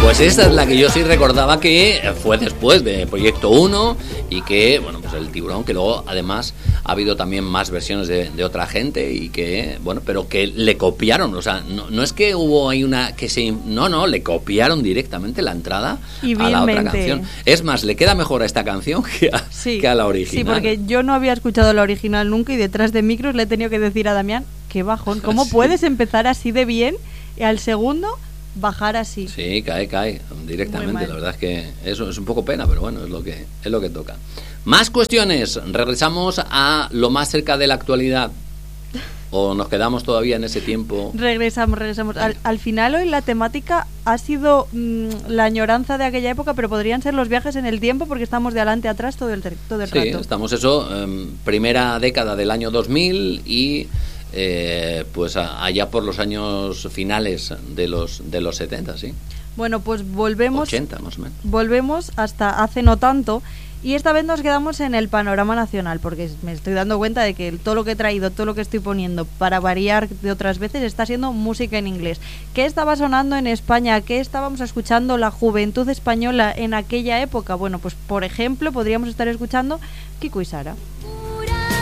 Pues esta es la que yo sí recordaba que fue después de Proyecto 1 y que, bueno, pues el Tiburón, que luego además ha habido también más versiones de otra gente y que, bueno, pero que le copiaron, o sea, no es que hubo ahí una que se... No, le copiaron directamente la entrada a la otra canción. Es más, le queda mejor a esta canción que a la original. Sí, porque yo no había escuchado la original nunca y detrás de micros le he tenido que decir a Damián, qué bajón, ¿cómo sí. puedes empezar así de bien y al segundo bajar así? Sí, cae directamente. La verdad es que eso es un poco pena, pero bueno, es lo que toca. Más cuestiones. Regresamos a lo más cerca de la actualidad. ¿O nos quedamos todavía en ese tiempo? Regresamos. Al final hoy la temática ha sido la añoranza de aquella época, pero podrían ser los viajes en el tiempo porque estamos de adelante a atrás todo el rato. Sí, estamos primera década del año 2000 y pues allá por los años finales de los 70, sí. Bueno, pues volvemos 80 más o menos. Volvemos hasta hace no tanto y esta vez nos quedamos en el panorama nacional porque me estoy dando cuenta de que todo lo que he traído, todo lo que estoy poniendo para variar de otras veces está siendo música en inglés. ¿Qué estaba sonando en España? ¿Qué estábamos escuchando la juventud española en aquella época? Bueno, pues por ejemplo podríamos estar escuchando Kiko y Sara.